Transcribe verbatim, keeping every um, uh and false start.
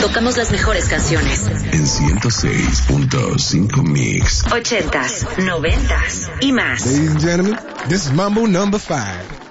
tocamos las mejores canciones. En ciento seis punto cinco Mix. Ochentas, noventas y más. Ladies and gentlemen, this is Mambo number five.